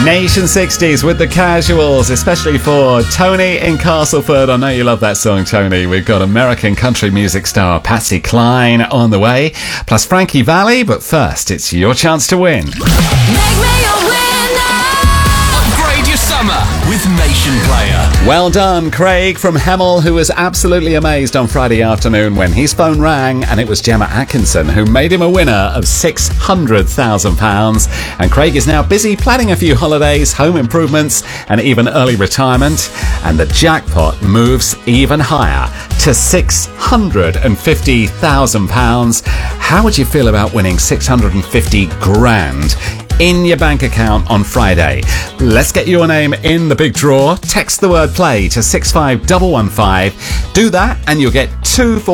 Nation 60s with the Casuals, especially for Tony in Castleford. I know you love that song, Tony. We've got American country music star Patsy Cline on the way, plus Frankie Valli. But first, it's your chance to win. Make me a winner! Upgrade your summer with Nation Player. Well done, Craig from Hemel, who was absolutely amazed on Friday afternoon when his phone rang and it was Gemma Atkinson who made him a winner of £600,000. And Craig is now busy planning a few holidays, home improvements and even early retirement. And the jackpot moves even higher to £650,000. How would you feel about winning 650 grand in your bank account on Friday? Let's get your name in the big draw. Text the word play to 65115. Do that and you'll get 2 for